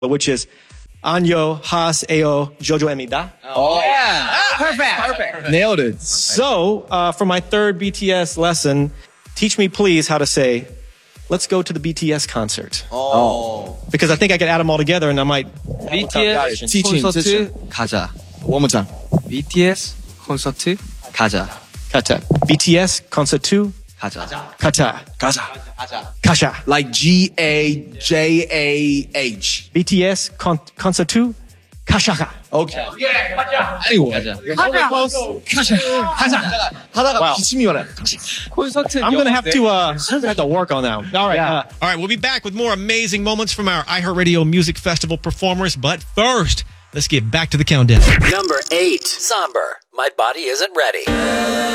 which is 안녕 하세요 조조입니다. Oh, yeah. Perfect. Nailed it. So, for my third BTS lesson, teach me please how to say, let's go to the BTS concert. Oh. Because I think I could add them all together and I might... BTS Teaching. 콘서트 가자. One more time. BTS 콘서트 가자. 가자. BTS concert 2. 가자. 가자. Gaza. 가자. Like Gajah. BTS concert 2. 가샤가. Okay. Anyway. 가자. 하다가 기침이 오네. 콘서트 I'm going to have to work on that one. All right. All right, we'll be back with more amazing moments from our iHeartRadio Music Festival performers. But first, let's get back to the countdown. Number 8. Somber. My body isn't ready.